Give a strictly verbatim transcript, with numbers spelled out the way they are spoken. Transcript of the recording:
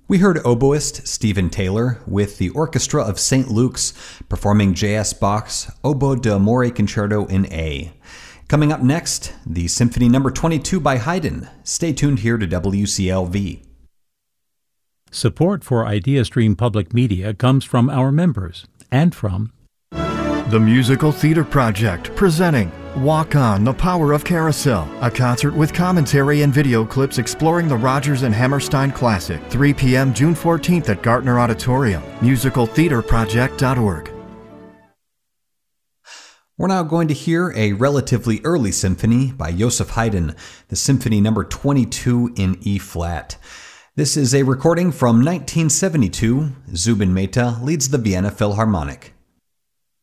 We heard oboist Stephen Taylor with the Orchestra of Saint Luke's performing J S Bach's Oboe d'Amore Concerto in A. Coming up next, the Symphony Number twenty-two by Haydn. Stay tuned here to W C L V. Support for IdeaStream Public Media comes from our members and from The Musical Theater Project, presenting Walk On, The Power of Carousel, a concert with commentary and video clips exploring the Rodgers and Hammerstein classic, three p.m. June fourteenth at Gartner Auditorium, musical theater project dot org. We're now going to hear a relatively early symphony by Joseph Haydn, the Symphony Number twenty-two in E-flat. This is a recording from nineteen seventy-two. Zubin Mehta leads the Vienna Philharmonic.